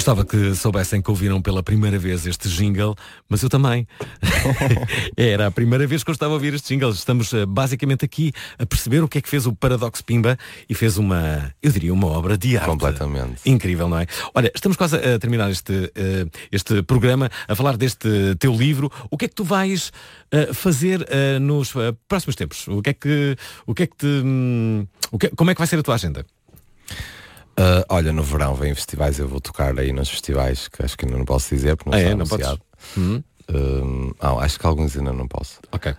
Gostava que soubessem que ouviram pela primeira vez este jingle, mas eu também. Era a primeira vez que eu estava a ouvir este jingle. Estamos basicamente aqui a perceber o que é que fez o Paradox Pimba e fez uma, eu diria, uma obra de arte. Completamente. Incrível, não é? Olha, estamos quase a terminar este programa, a falar deste teu livro. O que é que tu vais fazer nos próximos tempos? Como é que vai ser a tua agenda? Olha, no verão vem festivais, eu vou tocar aí nos festivais, que acho que ainda não posso dizer, porque não está anunciado. Acho que alguns ainda não posso. Ok.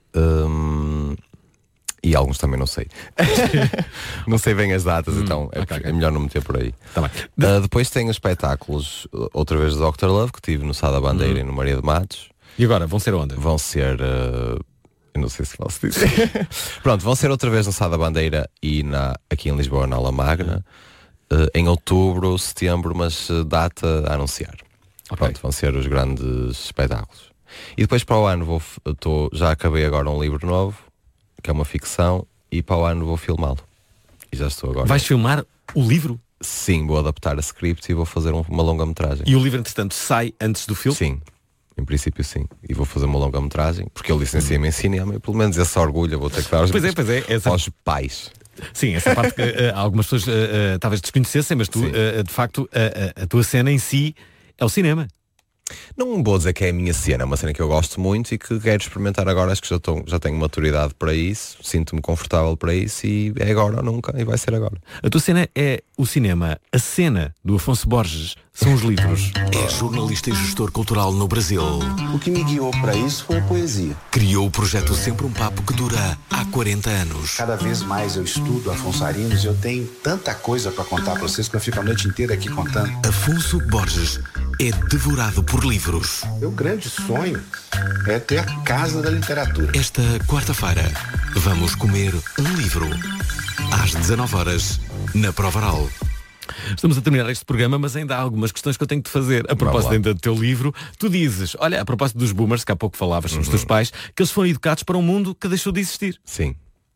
E alguns também não sei. Não sei bem as datas, então é melhor não meter por aí. Tá bem. Depois tenho espetáculos, outra vez do Dr. Love, que tive no Sá da Bandeira e no Maria de Matos. E agora, vão ser onde? Vão ser... eu não sei se posso dizer. Pronto, vão ser outra vez no Sá da Bandeira e aqui em Lisboa, na Aula Magna. Em outubro, setembro, mas data a anunciar. Pronto, vão ser os grandes espetáculos. E depois para o ano já acabei agora um livro novo, que é uma ficção, e para o ano vou filmá-lo. E já estou agora. Vais filmar o livro? Sim, vou adaptar a script e vou fazer uma longa-metragem. E o livro, entretanto, sai antes do filme? Sim, em princípio sim. E vou fazer uma longa-metragem, porque eu licenciei-me em cinema e pelo menos esse orgulho eu vou ter que dar aos pais. Sim, essa parte que algumas pessoas talvez desconhecessem, mas tu, de facto, a tua cena em si é o cinema. Não vou dizer que é a minha cena, é uma cena que eu gosto muito e que quero experimentar agora. Acho que já tenho maturidade para isso, sinto-me confortável para isso e é agora ou nunca, e vai ser agora. A tua cena é o cinema. A cena do Afonso Borges são os livros. É jornalista e gestor cultural no Brasil. O que me guiou para isso foi a poesia. Criou o projeto Sempre um Papo, que dura há 40 anos. Cada vez mais eu estudo Afonso Arinos, eu tenho tanta coisa para contar para vocês que eu fico a noite inteira aqui contando. Afonso Borges é devorado por livros. Meu grande sonho é ter a casa da literatura. Esta quarta-feira vamos comer um livro. Às 19h, na Provaral. Estamos a terminar este programa, mas ainda há algumas questões que eu tenho de fazer. A propósito ainda do teu livro, tu dizes, olha, a propósito dos boomers, que há pouco falavas, são os teus pais, que eles foram educados para um mundo que deixou de existir. Sim.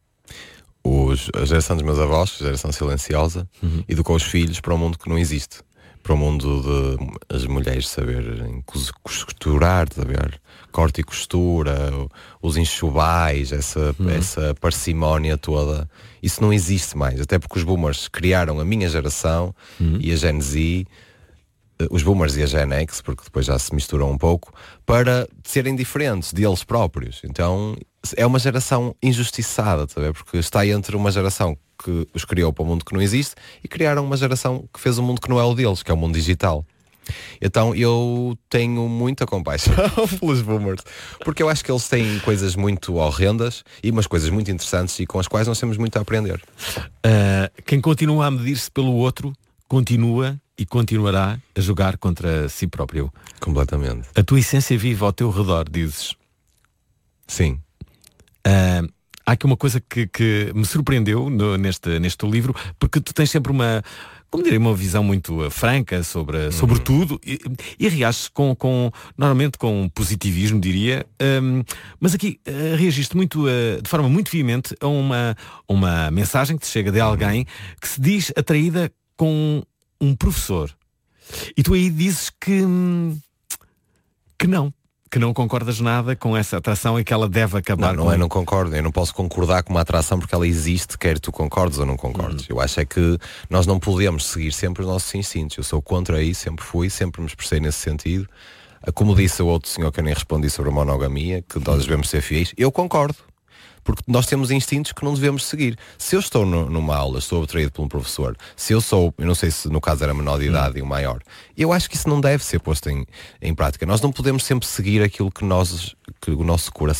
A geração dos meus avós, a geração silenciosa, educou os filhos para um mundo que não existe. Para o mundo de as mulheres saberem costurar, saber corte e costura, os enxovais, essa parcimónia toda. Isso não existe mais, até porque os boomers criaram a minha geração e a Gen Z, os boomers e a Gen X, porque depois já se misturam um pouco, para serem diferentes deles próprios. Então é uma geração injustiçada, tá a ver? Porque está entre uma geração que os criou para um mundo que não existe e criaram uma geração que fez um mundo que não é o deles, que é o mundo digital. Então eu tenho muita compaixão pelos boomers, porque eu acho que eles têm coisas muito horrendas e umas coisas muito interessantes e com as quais nós temos muito a aprender. Quem continua a medir-se pelo outro continua e continuará a jogar contra si próprio. Completamente. A tua essência vive ao teu redor, dizes. Sim. Há aqui uma coisa que me surpreendeu neste teu livro, porque tu tens sempre uma visão muito franca sobre tudo e reages normalmente com positivismo, diria, mas aqui reagiste muito, de forma muito veemente a uma mensagem que te chega de alguém que se diz atraída com um professor. E tu aí dizes que não concordas nada com essa atração e que ela deve acabar. Não concordo. Eu não posso concordar com uma atração porque ela existe, quer tu concordes ou não concordes. Eu acho é que nós não podemos seguir sempre os nossos instintos. Eu sou contra isso, sempre fui, sempre me expressei nesse sentido. Como disse o outro senhor que eu nem respondi sobre a monogamia, que nós devemos ser fiéis, eu concordo. Porque nós temos instintos que não devemos seguir. Se eu estou numa aula, estou atraído por um professor, se eu não sei se no caso era menor de idade e o maior, eu acho que isso não deve ser posto em prática. Nós não podemos sempre seguir aquilo que o nosso coração